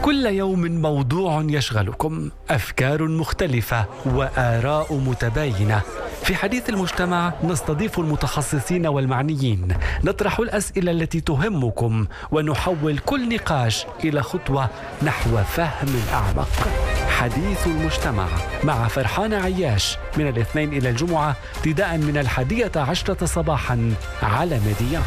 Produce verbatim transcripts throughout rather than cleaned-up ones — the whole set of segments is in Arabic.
كل يوم موضوع يشغلكم، أفكار مختلفة وآراء متباينة. في حديث المجتمع نستضيف المتخصصين والمعنيين، نطرح الأسئلة التي تهمكم ونحول كل نقاش إلى خطوة نحو فهم أعمق. حديث المجتمع مع فرحان عياش من الاثنين إلى الجمعة ابتداء من الحادية عشرة صباحا على ميديا.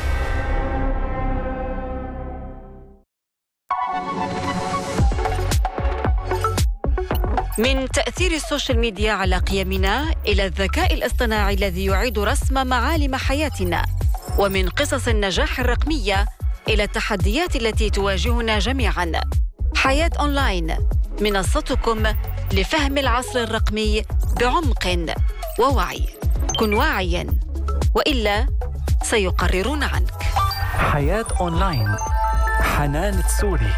من تأثير السوشيال ميديا على قيمنا إلى الذكاء الاصطناعي الذي يعيد رسم معالم حياتنا، ومن قصص النجاح الرقمية إلى التحديات التي تواجهنا جميعاً. حياة أونلاين، منصتكم لفهم العصر الرقمي بعمق ووعي. كن واعياً وإلا سيقررون عنك. حياة أونلاين، حنان السوري.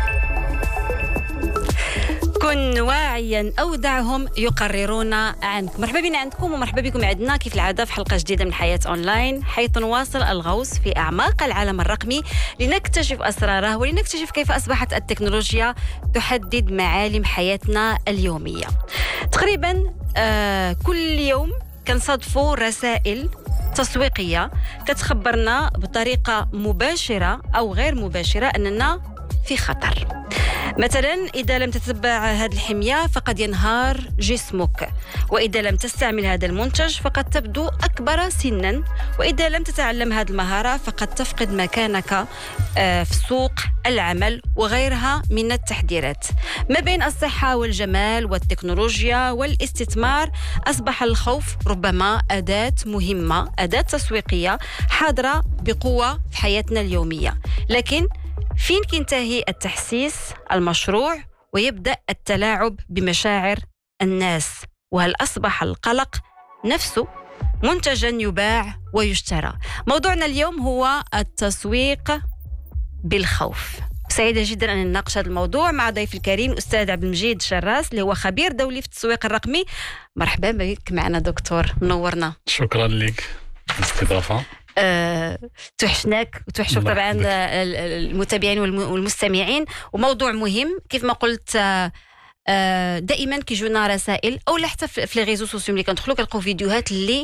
كن واعياً أو دعهم يقررون عنك. مرحبا بنا عندكم ومرحبا بكم عندنا كيف العادة في حلقة جديدة من حياة أونلاين، حيث نواصل الغوص في أعماق العالم الرقمي لنكتشف أسراره ولنكتشف كيف أصبحت التكنولوجيا تحدد معالم حياتنا اليومية. تقريباً آه كل يوم كنصادفوا رسائل تسويقية كتخبرنا بطريقة مباشرة أو غير مباشرة أننا في خطر. مثلا إذا لم تتبع هذه الحمية فقد ينهار جسمك، وإذا لم تستعمل هذا المنتج فقد تبدو أكبر سنا، وإذا لم تتعلم هذه المهارة فقد تفقد مكانك في سوق العمل، وغيرها من التحذيرات. ما بين الصحة والجمال والتكنولوجيا والاستثمار أصبح الخوف ربما أداة مهمة، أداة تسويقية حاضرة بقوة في حياتنا اليومية. لكن فين كينتهي التحسيس المشروع ويبدأ التلاعب بمشاعر الناس؟ وهل أصبح القلق نفسه منتجا يباع ويشترى؟ موضوعنا اليوم هو التسويق بالخوف. سعيدة جدا أن نناقش هذا الموضوع مع ضيف الكريم أستاذ عبد المجيد شراس اللي هو خبير دولي في التسويق الرقمي. مرحبا بك معنا دكتور، منورنا. شكرا لك الاستضافة. أه، توحشناك وتوحشوك طبعا المتابعين والمستمعين. وموضوع مهم كيف ما قلت، أه دائما كيجونا رسائل او حتى في لي ريزو سوسيو ملي كندخلوا كنلقاو فيديوهات اللي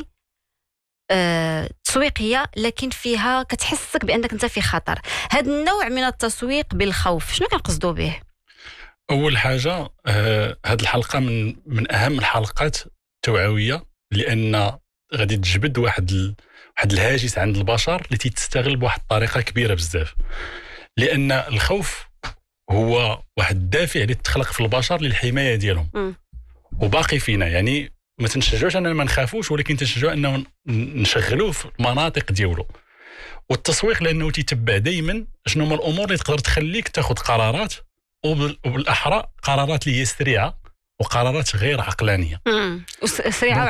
أه تسويقيه لكن فيها كتحسك بانك انت في خطر. هذا النوع من التسويق بالخوف شنو كنقصدوا به؟ اول حاجه أه هذه الحلقه من من اهم الحلقات التوعويه، لان غادي تجبد واحد ال... واحد الهاجس عند البشر اللي تستغل بواحد الطريقه كبيره بزاف، لان الخوف هو واحد الدافع اللي تخلق في البشر للحمايه ديالهم م. وباقي فينا. يعني ما تنشجعوش اننا ما نخافوش، ولكن تنشجعوا انه نشغلوه في المناطق ديالو. والتسويق لانه تيتبع دائما شنو هما الامور اللي تقدر تخليك تاخذ قرارات، وبالاحرى قرارات اللي هي سريعه وقرارات غير عقلانيه. امم سريعه